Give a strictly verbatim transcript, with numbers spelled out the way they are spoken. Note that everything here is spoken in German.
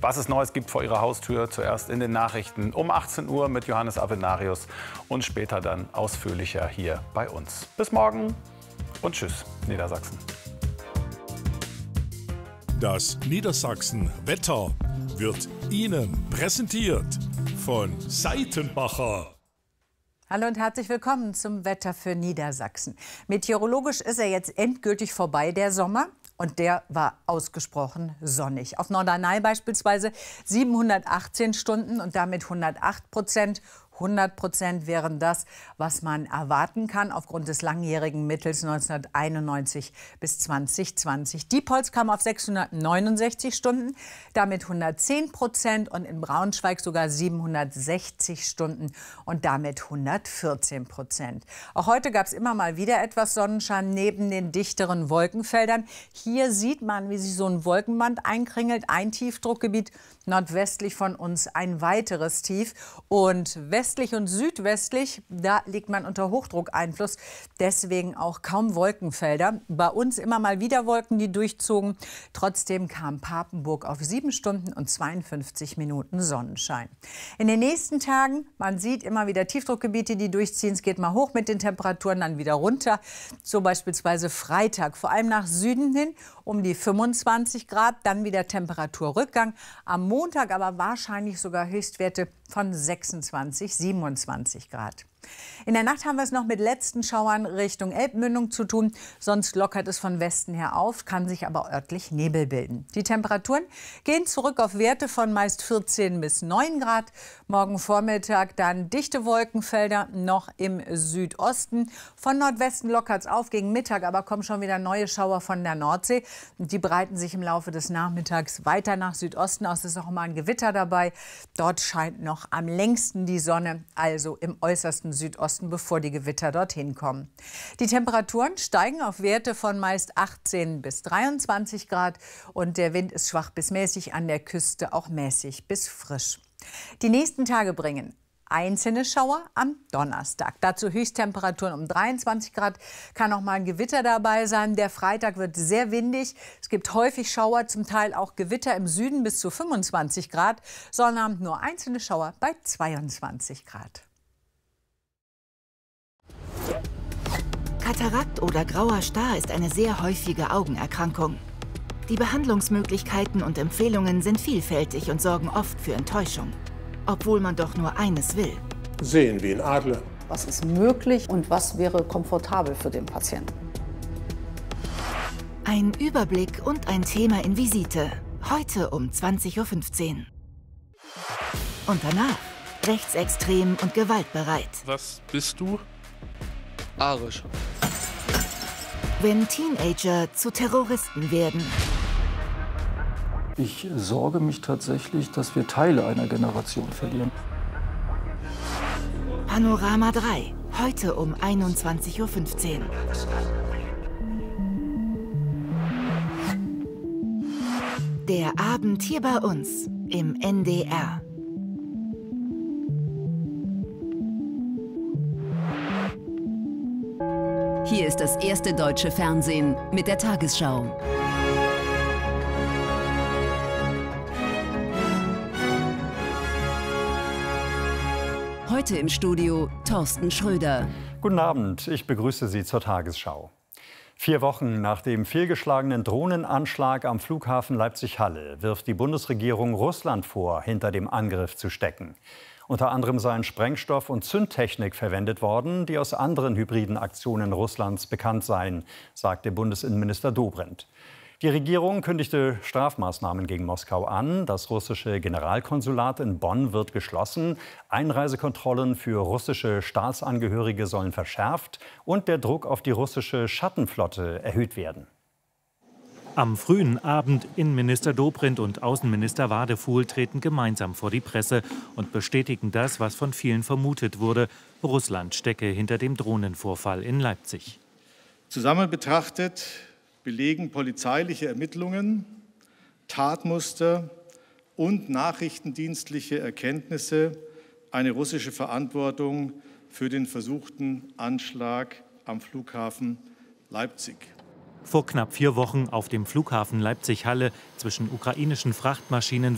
was es Neues gibt vor Ihrer Haustür. Zuerst in den Nachrichten um achtzehn Uhr mit Johannes Avenarius und später dann ausführlicher hier bei uns. Bis morgen und tschüss, Niedersachsen. Das Niedersachsen-Wetter wird Ihnen präsentiert von Seitenbacher. Hallo und herzlich willkommen zum Wetter für Niedersachsen. Meteorologisch ist er jetzt endgültig vorbei, der Sommer. Und der war ausgesprochen sonnig. Auf Norderney beispielsweise siebenhundertachtzehn Stunden und damit hundertacht Prozent. hundert Prozent wären das, was man erwarten kann aufgrund des langjährigen Mittels neunzehnhunderteinundneunzig bis zwanzig zwanzig. Diepholz kam auf sechshundertneunundsechzig Stunden, damit hundertzehn Prozent und in Braunschweig sogar siebenhundertsechzig Stunden und damit hundertvierzehn Prozent. Auch heute gab es immer mal wieder etwas Sonnenschein neben den dichteren Wolkenfeldern. Hier sieht man, wie sich so ein Wolkenband einkringelt, ein Tiefdruckgebiet, nordwestlich von uns ein weiteres Tief und westlich und südwestlich, da liegt man unter Hochdruckeinfluss, deswegen auch kaum Wolkenfelder. Bei uns immer mal wieder Wolken, die durchzogen. Trotzdem kam Papenburg auf sieben Stunden und zweiundfünfzig Minuten Sonnenschein. In den nächsten Tagen, man sieht immer wieder Tiefdruckgebiete, die durchziehen. Es geht mal hoch mit den Temperaturen, dann wieder runter. So beispielsweise Freitag, vor allem nach Süden hin, um die fünfundzwanzig Grad, dann wieder Temperaturrückgang. Am Montag aber wahrscheinlich sogar Höchstwerte von sechsundzwanzig, siebenundzwanzig Grad. In der Nacht haben wir es noch mit letzten Schauern Richtung Elbmündung zu tun. Sonst lockert es von Westen her auf, kann sich aber örtlich Nebel bilden. Die Temperaturen gehen zurück auf Werte von meist vierzehn bis neun Grad. Morgen Vormittag dann dichte Wolkenfelder noch im Südosten. Von Nordwesten lockert es auf gegen Mittag, aber kommen schon wieder neue Schauer von der Nordsee. Die breiten sich im Laufe des Nachmittags weiter nach Südosten aus. Es ist auch mal ein Gewitter dabei. Dort scheint noch am längsten die Sonne, also im äußersten Südosten, bevor die Gewitter dorthin kommen. Die Temperaturen steigen auf Werte von meist achtzehn bis dreiundzwanzig Grad und der Wind ist schwach bis mäßig, an der Küste auch mäßig bis frisch. Die nächsten Tage bringen einzelne Schauer am Donnerstag. Dazu Höchsttemperaturen um dreiundzwanzig Grad, kann auch mal ein Gewitter dabei sein. Der Freitag wird sehr windig. Es gibt häufig Schauer, zum Teil auch Gewitter im Süden bis zu fünfundzwanzig Grad. Sonnabend nur einzelne Schauer bei zweiundzwanzig Grad. Katarakt oder grauer Star ist eine sehr häufige Augenerkrankung. Die Behandlungsmöglichkeiten und Empfehlungen sind vielfältig und sorgen oft für Enttäuschung. Obwohl man doch nur eines will. Sehen wie ein Adler. Was ist möglich und was wäre komfortabel für den Patienten? Ein Überblick und ein Thema in Visite. Heute um zwanzig Uhr fünfzehn. Und danach rechtsextrem und gewaltbereit. Was bist du? Arisch. Wenn Teenager zu Terroristen werden. Ich sorge mich tatsächlich, dass wir Teile einer Generation verlieren. Panorama drei, heute um einundzwanzig Uhr fünfzehn. Der Abend hier bei uns im N D R. Hier ist das erste deutsche Fernsehen mit der Tagesschau. Heute im Studio Thorsten Schröder. Guten Abend, ich begrüße Sie zur Tagesschau. Vier Wochen nach dem fehlgeschlagenen Drohnenanschlag am Flughafen Leipzig-Halle wirft die Bundesregierung Russland vor, hinter dem Angriff zu stecken. Unter anderem seien Sprengstoff und Zündtechnik verwendet worden, die aus anderen hybriden Aktionen Russlands bekannt seien, sagte Bundesinnenminister Dobrindt. Die Regierung kündigte Strafmaßnahmen gegen Moskau an. Das russische Generalkonsulat in Bonn wird geschlossen. Einreisekontrollen für russische Staatsangehörige sollen verschärft und der Druck auf die russische Schattenflotte erhöht werden. Am frühen Abend Innenminister Dobrindt und Außenminister Wadefuhl treten gemeinsam vor die Presse und bestätigen das, was von vielen vermutet wurde. Russland stecke hinter dem Drohnenvorfall in Leipzig. Zusammen betrachtet belegen polizeiliche Ermittlungen, Tatmuster und nachrichtendienstliche Erkenntnisse eine russische Verantwortung für den versuchten Anschlag am Flughafen Leipzig. Vor knapp vier Wochen auf dem Flughafen Leipzig-Halle zwischen ukrainischen Frachtmaschinen